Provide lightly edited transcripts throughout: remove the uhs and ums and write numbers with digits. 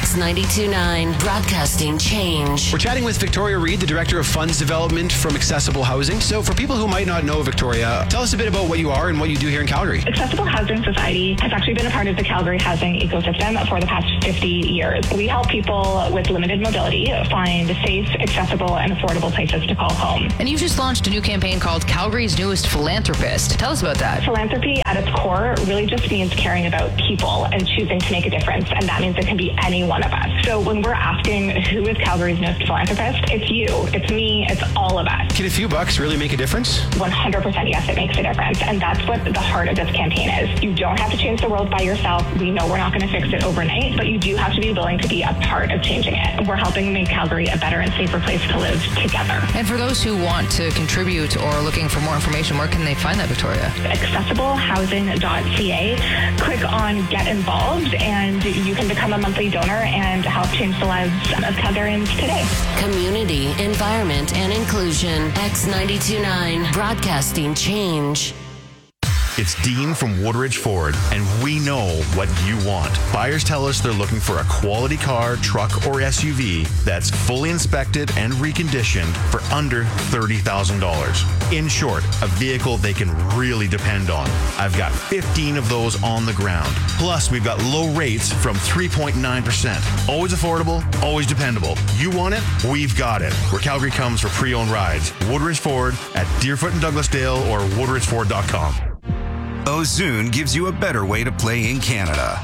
X92.9, broadcasting change. We're chatting with Victoria Reed, the Director of Funds Development from Accessible Housing. So for people who might not know Victoria, tell us a bit about what you are and what you do here in Calgary. Accessible Housing Society has actually been a part of the Calgary housing ecosystem for the past 50 years. We help people with limited mobility find safe, accessible, and affordable places to call home. And you've just launched a new campaign called Calgary's Newest Philanthropist. Tell us about that. Philanthropy at its core really just means caring about people and choosing to make a difference, and that means it can be any one of us. So when we're asking who is Calgary's newest philanthropist, it's you, it's me, it's all of us. Can a few bucks really make a difference? 100% yes, it makes a difference, and that's what the heart of this campaign is. You don't have to change the world by yourself. We know we're not going to fix it overnight, but you do have to be willing to be a part of changing it. We're helping make Calgary a better and safer place to live together. And for those who want to contribute or looking for more information, where can they find that, Victoria? accessiblehousing.ca. Click on Get Involved, and you can become a monthly donor and help change the lives of Calgarians today. Community, environment, and inclusion. X92.9, broadcasting change. It's Dean from Woodridge Ford, and we know what you want. Buyers tell us they're looking for a quality car, truck, or SUV that's fully inspected and reconditioned for under $30,000. In short, a vehicle they can really depend on. I've got 15 of those on the ground. Plus, we've got low rates from 3.9%. Always affordable, always dependable. You want it? We've got it. Where Calgary comes for pre-owned rides. Woodridge Ford at Deerfoot and Douglasdale or woodridgeford.com. Ozune gives you a better way to play in Canada.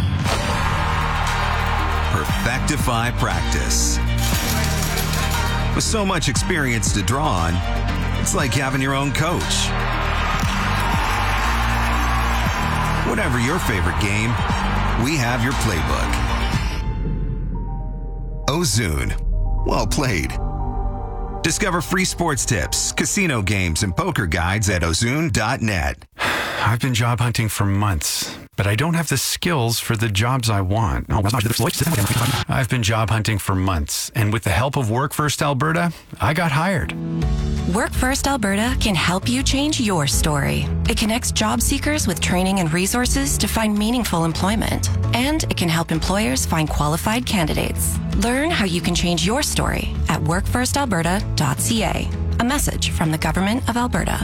Perfectify practice. With so much experience to draw on, it's like having your own coach. Whatever your favorite game, we have your playbook. Ozune. Well played. Discover free sports tips, casino games, and poker guides at ozune.net. I've been job hunting for months, but I don't have the skills for the jobs I want. I've been job hunting for months, and with the help of Work First Alberta, I got hired. Work First Alberta can help you change your story. It connects job seekers with training and resources to find meaningful employment. And it can help employers find qualified candidates. Learn how you can change your story at workfirstalberta.ca. A message from the Government of Alberta.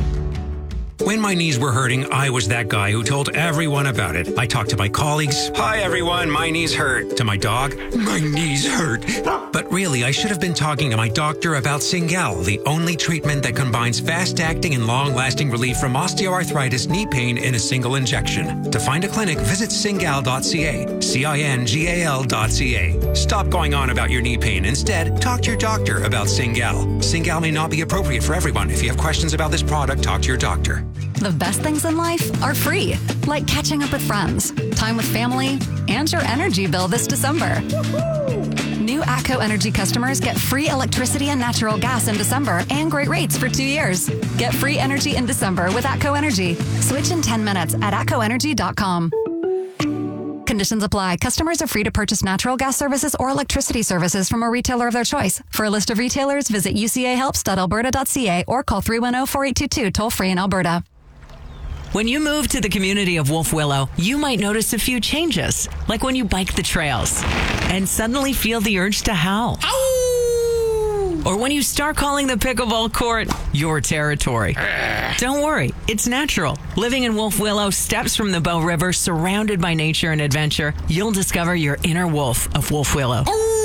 When my knees were hurting, I was that guy who told everyone about it. I talked to my colleagues. Hi, everyone. My knees hurt. To my dog. My knees hurt. But really, I should have been talking to my doctor about Cingal, the only treatment that combines fast-acting and long-lasting relief from osteoarthritis knee pain in a single injection. To find a clinic, visit cingal.ca. CINGAL.ca. Stop going on about your knee pain. Instead, talk to your doctor about Cingal. Cingal may not be appropriate for everyone. If you have questions about this product, talk to your doctor. The best things in life are free, like catching up with friends, time with family, and your energy bill this December. New ATCO Energy customers get free electricity and natural gas in December and great rates for 2 years. Get free energy in December with ATCO Energy. Switch in 10 minutes at atcoenergy.com. Conditions apply. Customers are free to purchase natural gas services or electricity services from a retailer of their choice. For a list of retailers, visit ucahelps.alberta.ca or call 310-4822 toll-free in Alberta. When you move to the community of Wolf Willow, you might notice a few changes, like when you bike the trails and suddenly feel the urge to howl. Ow! Or when you start calling the pickleball court your territory. Don't worry, it's natural. Living in Wolf Willow, steps from the Bow River, surrounded by nature and adventure, you'll discover your inner wolf of Wolf Willow.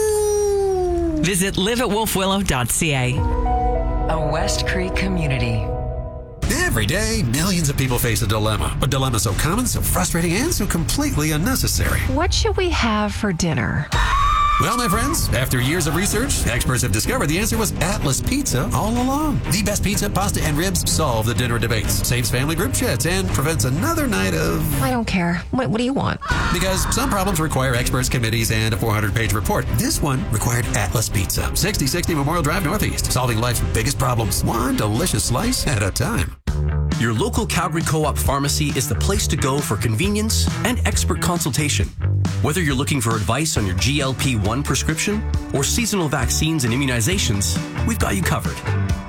Visit liveatwolfwillow.ca. A West Creek community. Every day, millions of people face a dilemma. A dilemma so common, so frustrating, and so completely unnecessary. What should we have for dinner? Well, my friends, after years of research, experts have discovered the answer was Atlas Pizza all along. The best pizza, pasta, and ribs solve the dinner debates, saves family group chats, and prevents another night of... I don't care. What do you want? Because some problems require experts, committees, and a 400-page report. This one required Atlas Pizza. 6060 Memorial Drive Northeast. Solving life's biggest problems, one delicious slice at a time. Your local Calgary Co-op pharmacy is the place to go for convenience and expert consultation. Whether you're looking for advice on your GLP-1 prescription or seasonal vaccines and immunizations, we've got you covered.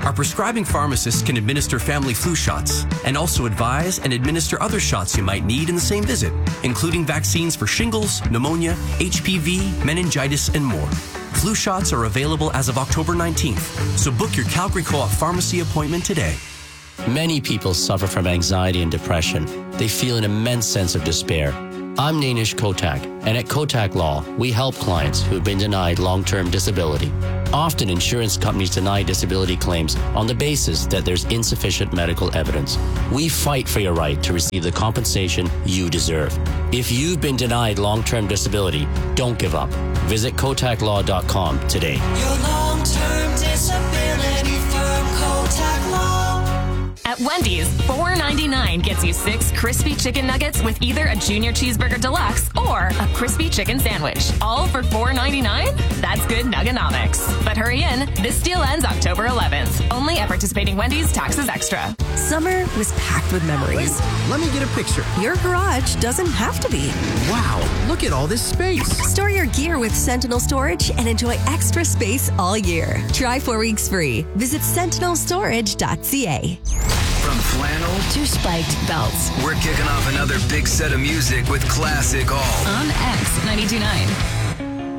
Our prescribing pharmacists can administer family flu shots and also advise and administer other shots you might need in the same visit, including vaccines for shingles, pneumonia, HPV, meningitis, and more. Flu shots are available as of October 19th, so book your Calgary Co-op Pharmacy appointment today. Many people suffer from anxiety and depression. They feel an immense sense of despair. I'm Nainish Kotak, and at Kotak Law, we help clients who have been denied long-term disability. Often, insurance companies deny disability claims on the basis that there's insufficient medical evidence. We fight for your right to receive the compensation you deserve. If you've been denied long-term disability, don't give up. Visit kotaklaw.com today. Your long-term disability firm, Kotak Law. At Wendy's, $4.99 gets you 6 crispy chicken nuggets with either a Junior Cheeseburger Deluxe or a crispy chicken sandwich. All for $4.99? That's good nuggenomics. But hurry in, this deal ends October 11th. Only at participating Wendy's, taxes extra. Summer was packed with memories. Wait, let me get a picture. Your garage doesn't have to be. Wow, look at all this space. Store your gear with Sentinel Storage and enjoy extra space all year. Try 4 weeks free. Visit sentinelstorage.ca. From flannel to spiked belts. We're kicking off another big set of music with Classic All on X 92.9.